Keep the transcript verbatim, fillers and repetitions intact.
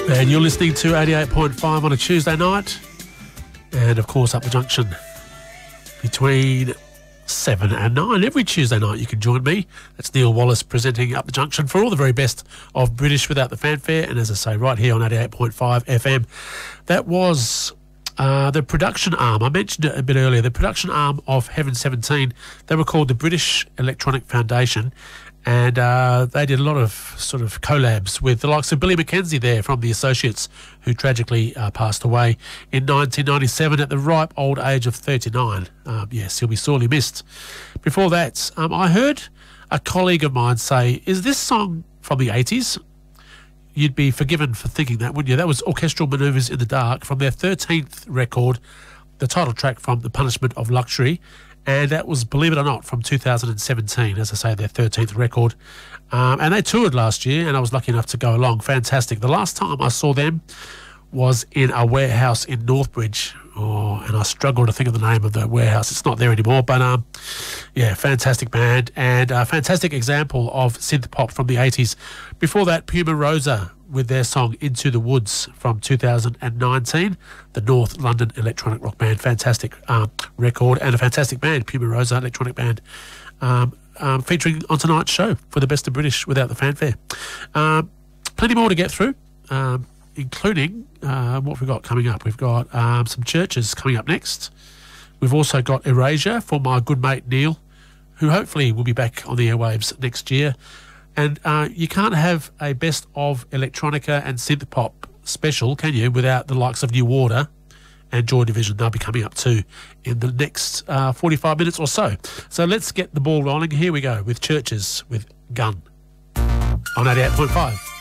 And you're listening to eighty-eight point five on a Tuesday night. And, of course, Up the Junction between seven and nine. Every Tuesday night you can join me. That's Neil Wallace presenting Up the Junction for all the very best of British without the fanfare. And, as I say, right here on eighty-eight point five F M. That was uh, the production arm. I mentioned it a bit earlier. The production arm of Heaven seventeen. They were called the British Electronic Foundation. And uh, they did a lot of sort of collabs with the likes of Billy Mackenzie there from The Associates, who tragically uh, passed away in nineteen ninety-seven at the ripe old age of thirty-nine. Um, yes, he'll be sorely missed. Before that, um, I heard a colleague of mine say, is this song from the eighties? You'd be forgiven for thinking that, wouldn't you? That was Orchestral Manoeuvres in the Dark from their thirteenth record, the title track from The Punishment of Luxury. And that was, believe it or not, from two thousand seventeen, as I say, their thirteenth record. Um, and they toured last year, and I was lucky enough to go along. Fantastic. The last time I saw them was in a warehouse in Northbridge. Oh, and I struggle to think of the name of the warehouse. It's not there anymore. But, um, yeah, fantastic band and a fantastic example of synth pop from the eighties. Before that, Puma Rosa with their song Into the Woods from two thousand nineteen, the North London electronic rock band. Fantastic um, record and a fantastic band, Puma Rosa electronic band, um, um, featuring on tonight's show for the best of British without the fanfare. Um, plenty more to get through, um, including uh, what we've got coming up. We've got um, some churches coming up next. We've also got Erasure for my good mate Neil, who hopefully will be back on the airwaves next year. And uh, you can't have a best of electronica and synth pop special, can you, without the likes of New Order and Joy Division. They'll be coming up too in the next uh, forty-five minutes or so. So let's get the ball rolling. Here we go with Churches with Gun on eighty-eight point five.